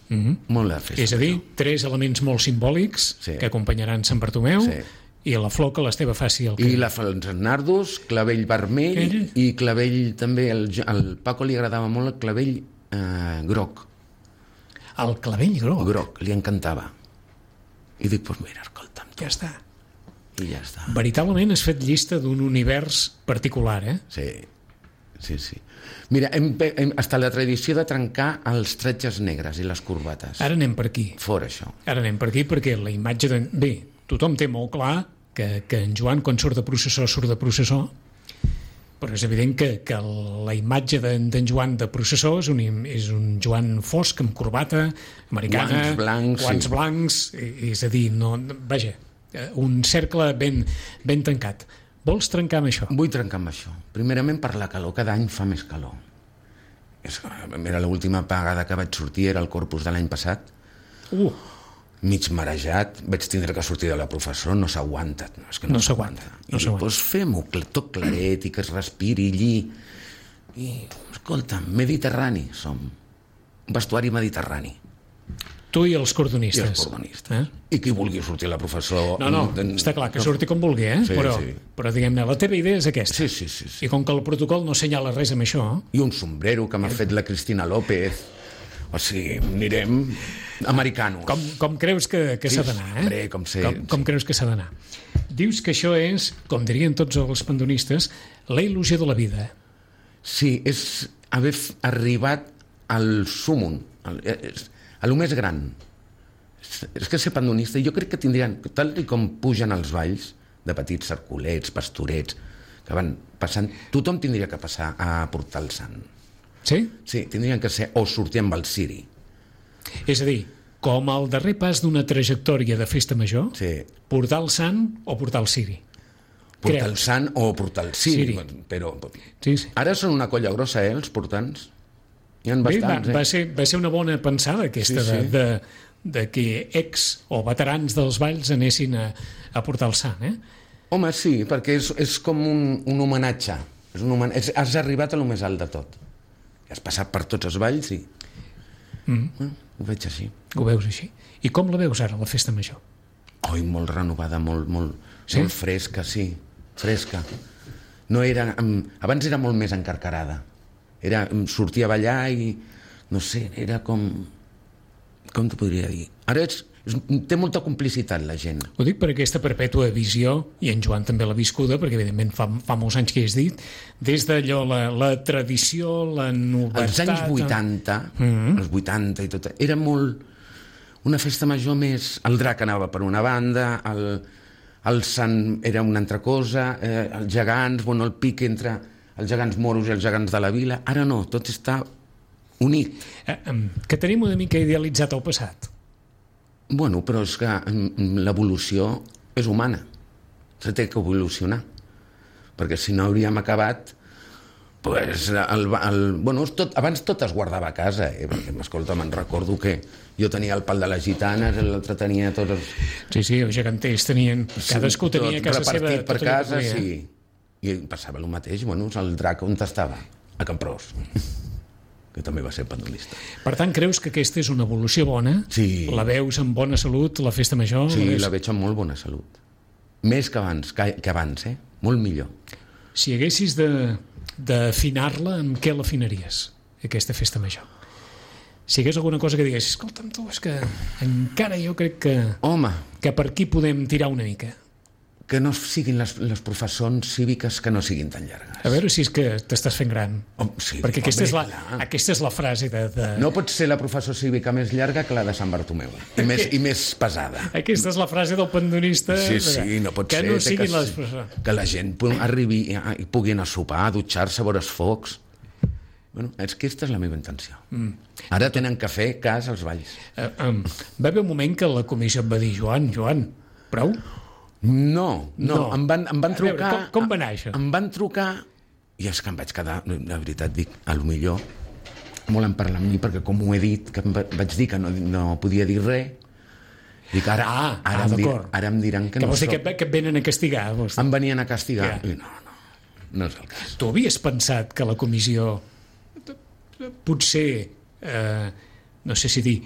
Molt la festa. És a dir, 3 elements molt simbòlics que acompanyaran Sant Bartomeu i la flor que l'Esteve faci el que... I els nardos, clavell vermell i clavell també, al Paco li agradava molt el clavell groc. El clavell groc? Groc, li encantava. I dic, doncs mira, escolta'm. Ja està. I ja està. Veritablement has fet llista d'un univers particular, Sí. Mira, hasta la tradició de trencar els tretges negres i les corbates. Ara anem per aquí. Fora això. Ara anem per aquí perquè la imatge de... Bé, tothom té molt clar que en Joan, quan surt de processó, però és evident que la imatge d'en Joan de processó és un Joan fosc, amb corbata, americana, guants blancs, és a dir, vaja, un cercle ben tancat. Vols trencar amb això? Vull trencar amb això. Primerament per la calor. Cada any fa més calor. Era l'última vegada que vaig sortir, era el Corpus de l'any passat. Mig marejat. Vaig tindre que sortir de la professora. No s'aguanta. No s'aguanta. Doncs fem-ho tot claret i que es respiri allí. I, escolta'm, mediterrani som. Un vestuari mediterrani. Tu i els cordonistes. I els cordonistes. I qui vulgui sortir a la professor... No, està clar, que surti com vulgui, però diguem-ne, la teva idea és aquesta. Sí. I com que el protocol no assenyala res amb això... I un sombrero que m'ha fet la Cristina López. O sigui, anirem americanos. Com creus que s'ha d'anar, Com creus que s'ha d'anar. Dius que això és, com dirien tots els pandonistes, la il·lusió de la vida. Sí, és haver arribat al súmum, a lo més gran. És que ser pandonista, jo crec que tindrien, tal com pugen els valls de petits cerculets, pastorets, que van passant, tothom tindria que passar a portar el sant. Sí? Sí, tindrien que ser, o sortir amb el ciri. És a dir, com el darrer pas d'una trajectòria de festa major, portar el sant o portar el ciri. Portar el sant o portar el ciri. Però ara són una colla grossa, els portants. Va ser una bona pensada aquesta de que ex o veterans dels valls anessin a portar el sant, Home, sí, perquè és com un homenatge. Has arribat a lo més alt de tot. Has passat per tots els valls i... Ho veig així. Ho veus així. I com la veus ara, la festa major? Molt renovada, molt fresca, sí. Fresca. Abans era molt més encarcarada. Sortia a ballar i no sé, era com t'ho podria dir, ara té molta complicitat la gent. Ho dic per aquesta perpètua visió, i en Joan també l'ha viscuda, perquè evidentment fa molts anys que has dit, des d'allò, la tradició, la novetat... Els anys 80, els 80 i tot, era molt una festa major més... El drac anava per una banda, el sant era una altra cosa, els gegants, el pic entre els gegants moros i els gegants de la vila. Ara no, tot està unit. Que tenim una mica idealitzat el passat. Però és que l'evolució és humana. Se té que evolucionar. Perquè si no hauríem acabat... Abans tot es guardava a casa, perquè, escolta, me'n recordo que jo tenia el pal de les gitanes, l'altre tenia tots els... Sí, els geganters tenien... Cadascú tenia casa seva... Repartit per casa, sí. I passava el mateix, el drac on estava? A Camprós, que també va ser pandonista. Per tant, creus que aquesta és una evolució bona? Sí. La veus amb bona salut, la festa major? Sí, la veig amb molt bona salut. Més que abans, molt millor. Si haguessis d'afinar-la, amb què l'afinaries, aquesta festa major? Si hi hagués alguna cosa que digués, escolta'm tu, és que encara jo crec que... Home! Que per aquí podem tirar una mica. Que no siguin les professons cíviques que no siguin tan llargues. A veure si és que t'estàs fent gran. Sí, perquè aquesta és la frase de... No pot ser la professó cívica més llarga que la de Sant Bartomeu. I més pesada. Aquesta és la frase del pandonista. Sí, no pot ser. Que no siguin les professors. Que la gent arribi i puguin a sopar, a dutxar-se, a veure els focs. És que aquesta és la meva intenció. Ara tenen que fer cas als balls. Va haver un moment que la comissió em va dir, Joan, prou? No, em van trucar... Veure, com va anar això? Em van trucar i és que em vaig quedar, la veritat dic, a lo millor volen parlar amb mi perquè com ho he dit, que vaig dir que no podia dir res, dic ara em diran que no soc. Que et venen a castigar. Em venien a castigar. I no és el cas. Tu havies pensat que la comissió potser, no sé si dir,